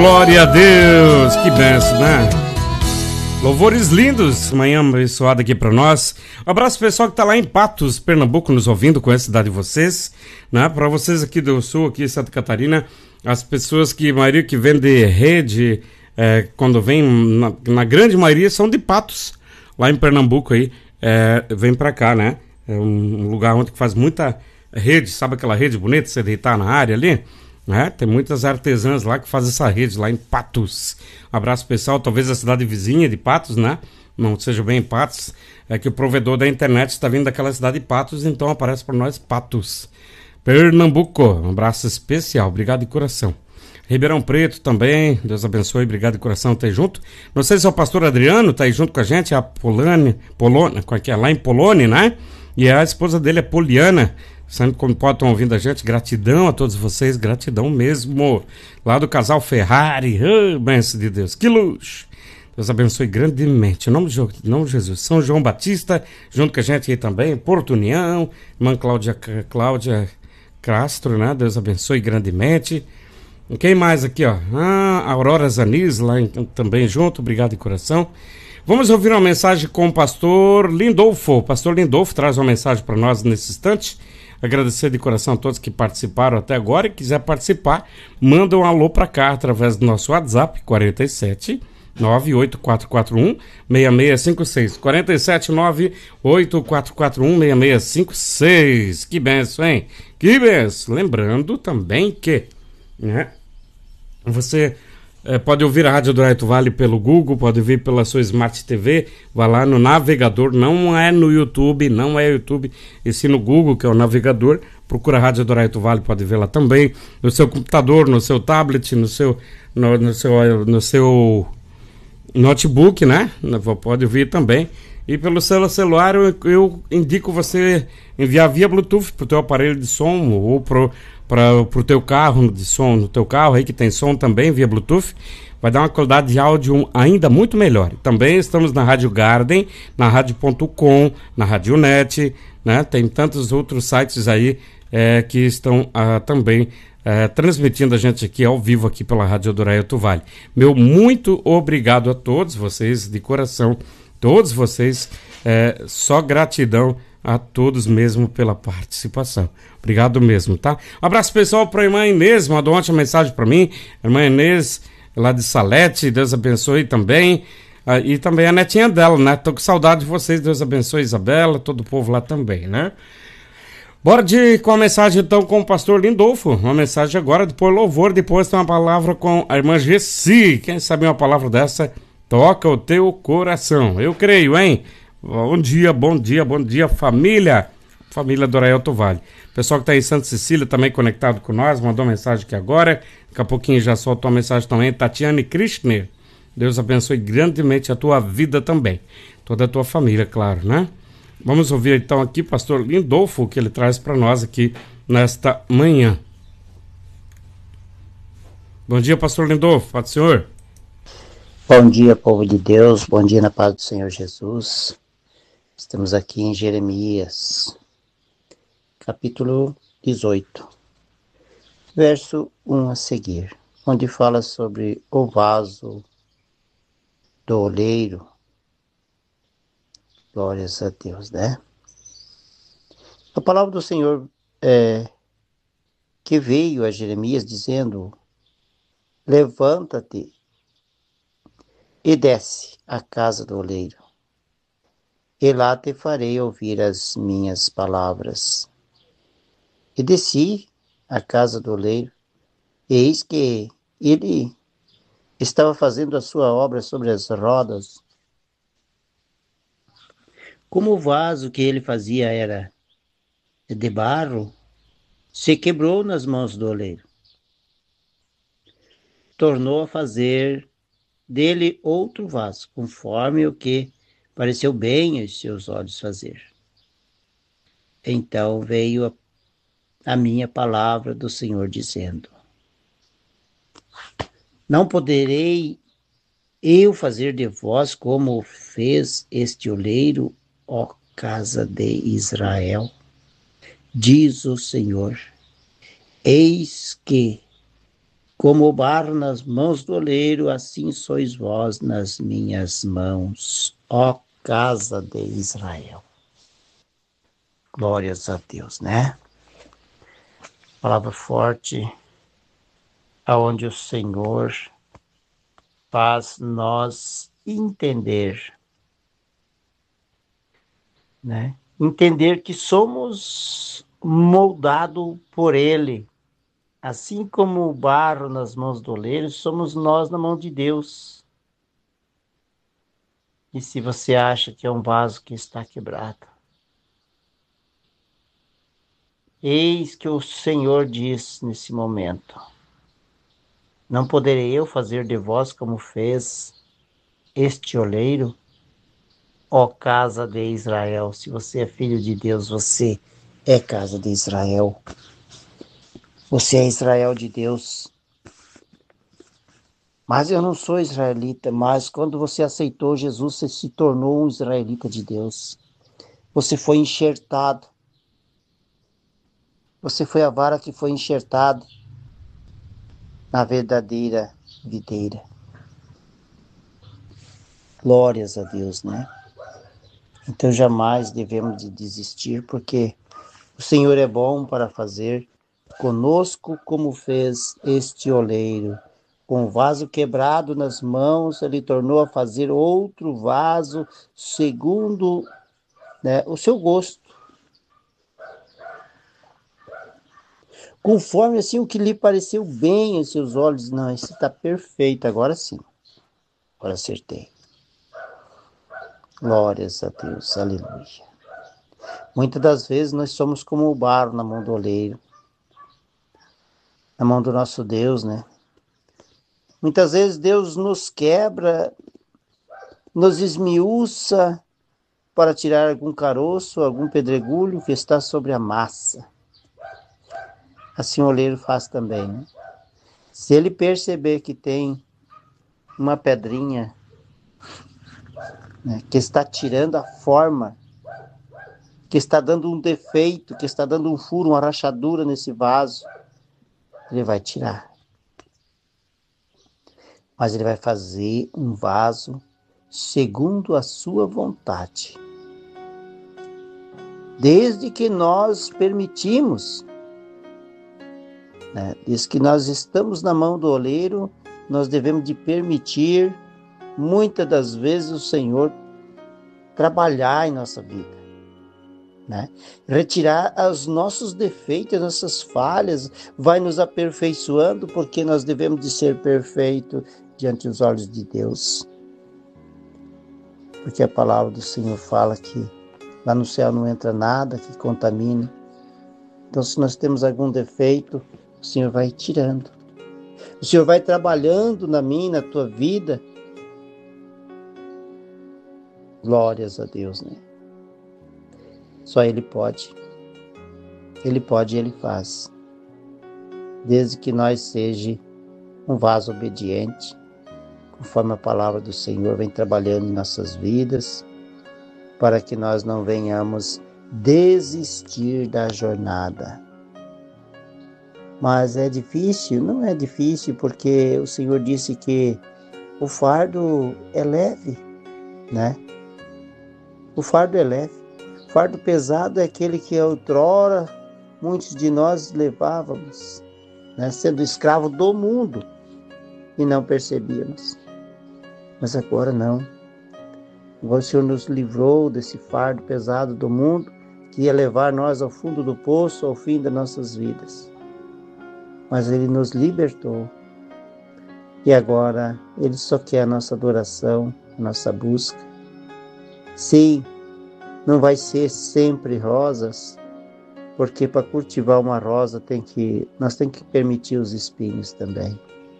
Glória a Deus, que benção, né? Louvores lindos, manhã abençoada aqui pra nós. Um abraço pessoal que tá lá em Patos, Pernambuco, nos ouvindo, conhece a cidade de vocês, né? Pra vocês aqui do sul, aqui em Santa Catarina, as pessoas que, maioria que vende rede, quando vem, na grande maioria são de Patos, lá em Pernambuco aí, vem pra cá, né? É um lugar onde faz muita rede, sabe aquela rede bonita, você deitar na área ali? Tem muitas artesãs lá que fazem essa rede lá em Patos. Um abraço pessoal, talvez a cidade vizinha de Patos, né? Não seja bem em Patos, é que o provedor da internet está vindo daquela cidade de Patos, então aparece para nós Patos. Pernambuco, um abraço especial, obrigado de coração. Ribeirão Preto também, Deus abençoe, obrigado de coração, tá aí junto. Não sei se é o pastor Adriano, tá aí junto com a gente, a Polônia, lá em Polônia, né? E a esposa dele é Poliana. Sempre como podem estar ouvindo a gente, gratidão a todos vocês, gratidão mesmo. Lá do casal Ferrari, bênção de Deus, que luxo. Deus abençoe grandemente. Em nome de Jesus. São João Batista, junto com a gente aí também, Porto União, irmã Cláudia Castro, né? Deus abençoe grandemente. Quem mais aqui, ó? Aurora Zanis, lá também junto, obrigado de coração. Vamos ouvir uma mensagem com o pastor Lindolfo. O pastor Lindolfo traz uma mensagem para nós nesse instante. Agradecer de coração a todos que participaram até agora e quiser participar, manda um alô para cá através do nosso WhatsApp 47 98441 6656 47 98441 6656. Que benção, hein? Que benção. Lembrando também que, né, você pode ouvir a Rádio do Raito Vale pelo Google, pode ouvir pela sua Smart TV, vai lá no navegador, não é no YouTube, e sim no Google, que é o navegador, procura a Rádio do Raito Vale, pode ver lá também, no seu computador, no seu tablet, no seu notebook, né? Pode ouvir também. E pelo seu celular eu indico você enviar via Bluetooth pro teu aparelho de som ou pro teu carro de som, no teu carro aí que tem som também via Bluetooth, vai dar uma qualidade de áudio ainda muito melhor. Também estamos na Rádio Garden, na Rádio.com, na Radionet, né? Tem tantos outros sites aí que estão também transmitindo a gente aqui ao vivo aqui pela Rádio do Raito Vale. Meu muito obrigado a todos vocês, de coração, todos vocês, só gratidão a todos mesmo pela participação. Obrigado mesmo, tá? Um abraço pessoal para a irmã Inês, mandou ontem uma mensagem para mim, a irmã Inês, lá de Salete, Deus abençoe também, e também a netinha dela, né? Tô com saudade de vocês, Deus abençoe Isabela, todo o povo lá também, né? Bora com a mensagem então com o pastor Lindolfo, uma mensagem agora, depois louvor, depois tem uma palavra com a irmã Gessi. Quem sabe uma palavra dessa toca o teu coração, eu creio, hein? Bom dia, família do Raito Vale. Pessoal que está em Santa Cecília também conectado com nós, mandou mensagem aqui agora, daqui a pouquinho já soltou uma mensagem também, Tatiane Krishner, Deus abençoe grandemente a tua vida também, toda a tua família, claro, né? Vamos ouvir então aqui o pastor Lindolfo, que ele traz para nós aqui nesta manhã. Bom dia, pastor Lindolfo, paz do Senhor. Bom dia, povo de Deus, bom dia na paz do Senhor Jesus. Estamos aqui em Jeremias, capítulo 18, verso 1 a seguir, onde fala sobre o vaso do oleiro. Glórias a Deus, né? A palavra do Senhor que veio a Jeremias dizendo: levanta-te e desce à casa do oleiro, e lá te farei ouvir as minhas palavras. E desci à casa do oleiro, e eis que ele estava fazendo a sua obra sobre as rodas. Como o vaso que ele fazia era de barro, se quebrou nas mãos do oleiro. Tornou a fazer dele outro vaso, conforme o que pareceu bem aos seus olhos fazer. Então veio a minha palavra do Senhor dizendo: não poderei eu fazer de vós como fez este oleiro, ó casa de Israel? Diz o Senhor: eis que Como o barro nas mãos do oleiro, assim sois vós nas minhas mãos, ó casa de Israel. Glórias a Deus, né? Palavra forte, aonde o Senhor faz nós entender, né? Entender que somos moldados por Ele. Assim como o barro nas mãos do oleiro, somos nós na mão de Deus. E se você acha que é um vaso que está quebrado, eis que o Senhor diz nesse momento: não poderei eu fazer de vós como fez este oleiro, ó casa de Israel. Se você é filho de Deus, você é casa de Israel. Você é Israel de Deus. Mas eu não sou israelita, mas quando você aceitou Jesus, você se tornou um israelita de Deus. Você foi enxertado. Você foi a vara que foi enxertada na verdadeira videira. Glórias a Deus, né? Então jamais devemos de desistir, porque o Senhor é bom para fazer conosco como fez este oleiro. Com o vaso quebrado nas mãos, ele tornou a fazer outro vaso segundo, né, o seu gosto. Conforme assim o que lhe pareceu bem aos seus olhos. Não, esse está perfeito, agora sim. Agora acertei. Glórias a Deus, aleluia. Muitas das vezes nós somos como o barro na mão do oleiro, na mão do nosso Deus, né? Muitas vezes Deus nos quebra, nos esmiuça para tirar algum caroço, algum pedregulho que está sobre a massa. Assim o oleiro faz também, né? Se ele perceber que tem uma pedrinha, né, que está tirando a forma, que está dando um defeito, que está dando um furo, uma rachadura nesse vaso, ele vai tirar. Mas ele vai fazer um vaso segundo a sua vontade. Desde que nós permitimos, né? Desde que nós estamos na mão do oleiro, nós devemos de permitir, muitas das vezes, o Senhor trabalhar em nossa vida, né? Retirar os nossos defeitos, as nossas falhas, vai nos aperfeiçoando, porque nós devemos de ser perfeitos diante dos olhos de Deus. Porque a palavra do Senhor fala que lá no céu não entra nada que contamine. Então, se nós temos algum defeito, o Senhor vai tirando. O Senhor vai trabalhando na minha, na tua vida. Glórias a Deus, né? Só Ele pode. Ele pode e Ele faz. Desde que nós seja um vaso obediente, conforme a palavra do Senhor vem trabalhando em nossas vidas, para que nós não venhamos desistir da jornada. Mas é difícil? Não é difícil, porque o Senhor disse que o fardo é leve, né? O fardo é leve. O fardo pesado é aquele que outrora muitos de nós levávamos, né? Sendo escravo do mundo e não percebíamos. Mas agora não. Agora o Senhor nos livrou desse fardo pesado do mundo que ia levar nós ao fundo do poço, ao fim das nossas vidas. Mas Ele nos libertou. E agora Ele só quer a nossa adoração, a nossa busca. Sim, não vai ser sempre rosas, porque para cultivar uma rosa nós temos que permitir os espinhos também,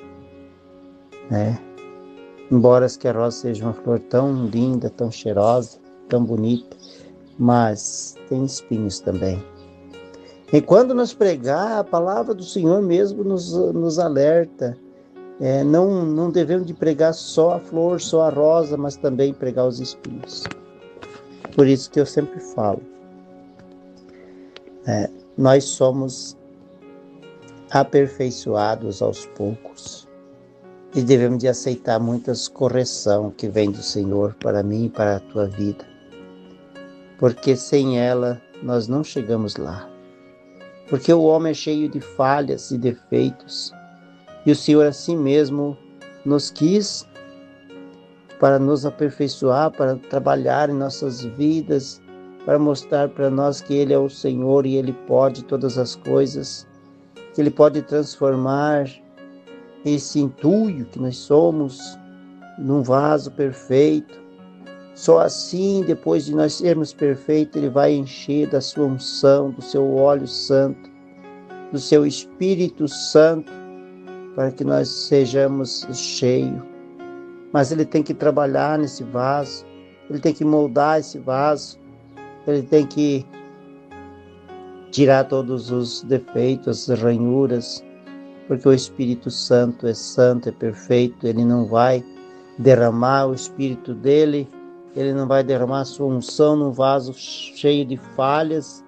né? Embora que a rosa seja uma flor tão linda, tão cheirosa, tão bonita, mas tem espinhos também. E quando nós pregar, a palavra do Senhor mesmo nos alerta. Não devemos de pregar só a flor, só a rosa, mas também pregar os espinhos. Por isso que eu sempre falo. Nós somos aperfeiçoados aos poucos. E devemos de aceitar muitas correções que vêm do Senhor para mim e para a tua vida. Porque sem ela nós não chegamos lá. Porque o homem é cheio de falhas e defeitos. E o Senhor assim mesmo nos quis para nos aperfeiçoar, para trabalhar em nossas vidas, para mostrar para nós que Ele é o Senhor e Ele pode todas as coisas, que Ele pode transformar esse entulho que nós somos num vaso perfeito. Só assim, depois de nós sermos perfeitos, Ele vai encher da sua unção, do seu óleo santo, do seu Espírito Santo, para que nós sejamos cheios. Mas Ele tem que trabalhar nesse vaso, Ele tem que moldar esse vaso, Ele tem que tirar todos os defeitos, as ranhuras, porque o Espírito Santo, é perfeito, Ele não vai derramar o Espírito dEle, Ele não vai derramar a sua unção num vaso cheio de falhas,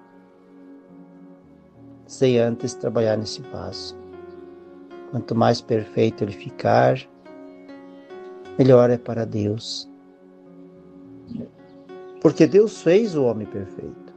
sem antes trabalhar nesse vaso. Quanto mais perfeito ele ficar, melhor é para Deus. Porque Deus fez o homem perfeito.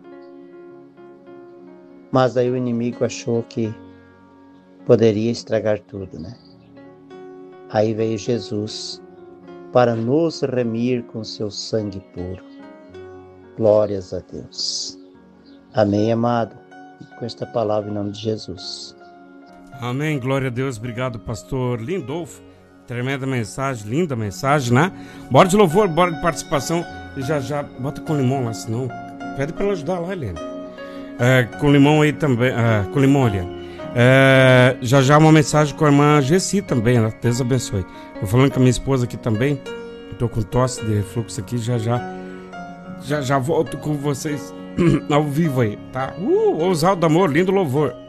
Mas aí o inimigo achou que poderia estragar tudo, né? Aí veio Jesus para nos remir com seu sangue puro. Glórias a Deus. Amém, amado. E com esta palavra em nome de Jesus. Amém, glória a Deus. Obrigado, pastor Lindolfo. Tremenda mensagem, linda mensagem, né? Bora de louvor, bora de participação. E já bota com limão lá, senão pede para ela ajudar lá, Helena. Com limão aí também, com limão, Helena. Já uma mensagem com a irmã Gessi também, né? Deus abençoe. Tô falando com a minha esposa aqui também. Tô com tosse de refluxo aqui, já volto com vocês ao vivo aí, tá? Ousado amor, lindo louvor.